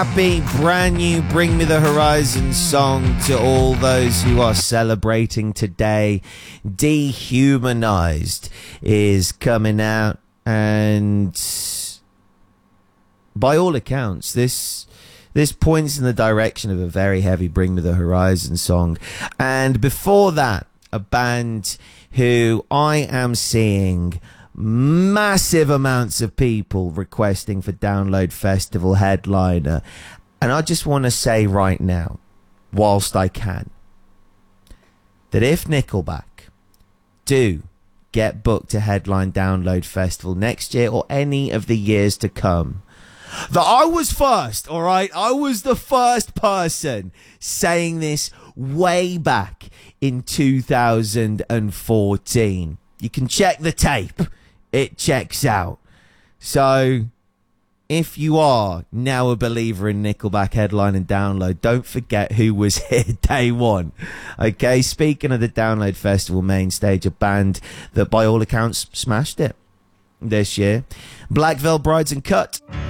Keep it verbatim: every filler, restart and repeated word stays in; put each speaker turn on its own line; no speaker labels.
happy brand new Bring Me the Horizon song to all those who are celebrating today. Dehumanized is coming out, and by all accounts, this this points in the direction of a very heavy Bring Me the Horizon song. And before that, a band who I am seeing massive amounts of people requesting for Download Festival headliner. And I just want to say right now, whilst I can, that if Nickelback do get booked to headline Download Festival next year or any of the years to come, that I was first, all right? I was the first person saying this way back in two thousand fourteen. You can check the tape. It checks out. So, if you are now a believer in Nickelback headline and Download, don't forget who was here day one. Okay, speaking of the Download Festival main stage, a band that by all accounts smashed it this year. Black Veil Brides and Cut.